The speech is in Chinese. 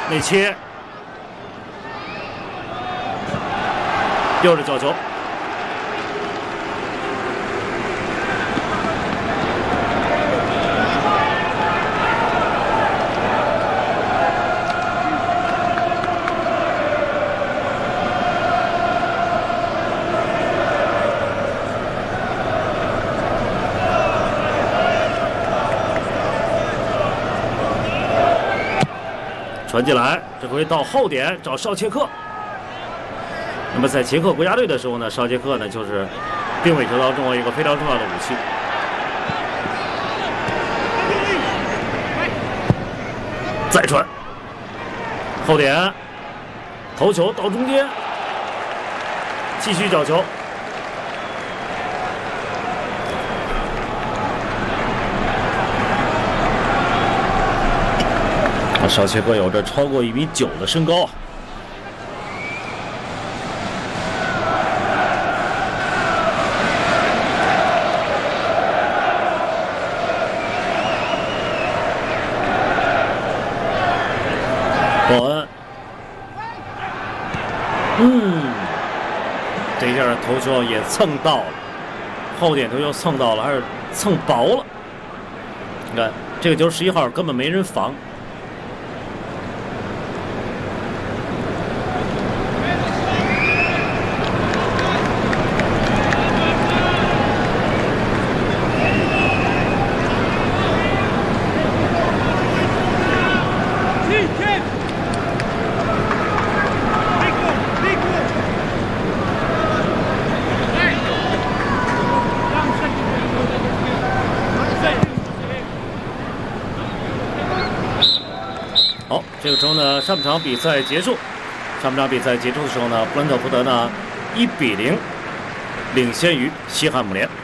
内切，又是角球。 传进来，这回到后点找绍切克。那么在捷克国家队的时候呢，绍切克呢就是定位球当中一个非常重要的武器。再传，后点头球到中间，继续角球。 绍切克有着超过1.9米的身高啊！鲍恩，这一下头球也蹭到了，后点头球蹭到了，还是蹭薄了。你看这个球11号根本没人防。 好，这个时候呢，上半场比赛结束。上半场比赛结束的时候呢，布伦特福德呢1比0领先于西汉姆联。